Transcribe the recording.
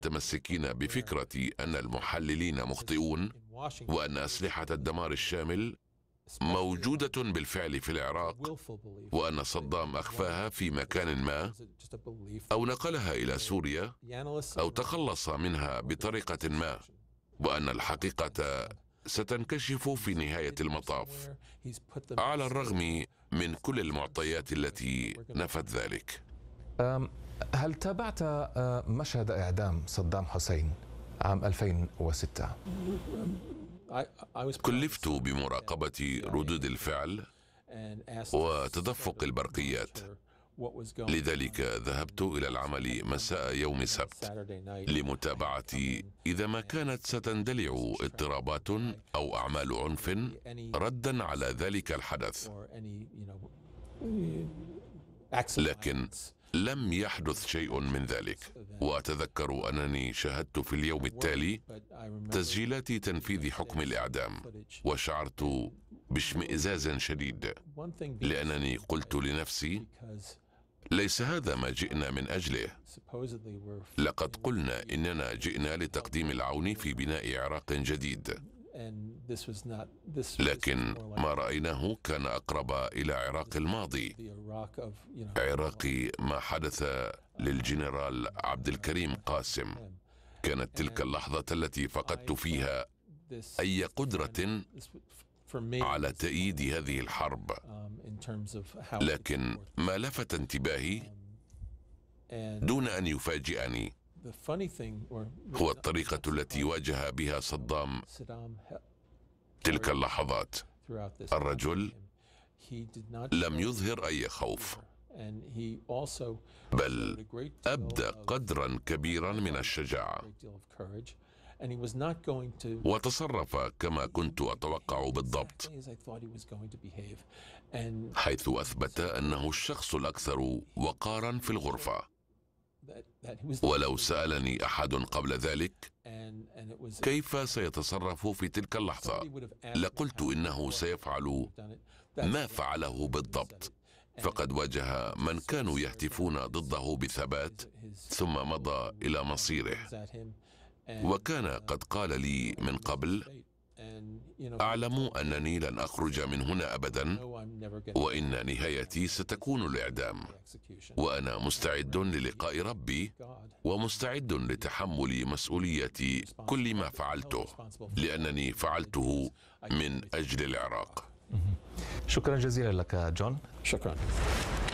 متمسكين بفكرة أن المحللين مخطئون وأن أسلحة الدمار الشامل موجودة بالفعل في العراق، وأن صدام أخفاها في مكان ما أو نقلها إلى سوريا أو تخلص منها بطريقة ما، وأن الحقيقة ستنكشف في نهاية المطاف على الرغم من كل المعطيات التي نفت ذلك. هل تابعت مشهد إعدام صدام حسين عام 2006؟ كلفت بمراقبة ردود الفعل وتدفق البرقيات، لذلك ذهبت إلى العمل مساء يوم السبت لمتابعة إذا ما كانت ستندلع اضطرابات أو أعمال عنف ردا على ذلك الحدث، لكن لم يحدث شيء من ذلك. وأتذكر أنني شاهدت في اليوم التالي تسجيلات تنفيذ حكم الإعدام، وشعرت باشمئزاز شديد، لأنني قلت لنفسي: ليس هذا ما جئنا من أجله. لقد قلنا إننا جئنا لتقديم العون في بناء عراق جديد، لكن ما رأيناه كان أقرب إلى عراق الماضي، عراق ما حدث للجنرال عبد الكريم قاسم. كانت تلك اللحظة التي فقدت فيها أي قدرة على تأييد هذه الحرب، لكن ما لفت انتباهي دون أن يفاجئني هو الطريقة التي واجه بها صدام تلك اللحظات. الرجل لم يظهر أي خوف، بل أبدى قدرا كبيرا من الشجاعة، وتصرف كما كنت أتوقع بالضبط، حيث أثبت أنه الشخص الأكثر وقارا في الغرفة. ولو سألني أحد قبل ذلك كيف سيتصرف في تلك اللحظة، لقلت إنه سيفعل ما فعله بالضبط، فقد واجه من كانوا يهتفون ضده بثبات ثم مضى إلى مصيره. وكان قد قال لي من قبل: أعلم أنني لن أخرج من هنا أبدا، وإن نهايتي ستكون الإعدام، وأنا مستعد للقاء ربي ومستعد لتحمل مسؤولية كل ما فعلته، لأنني فعلته من أجل العراق. شكرا جزيلا لك جون. شكرا.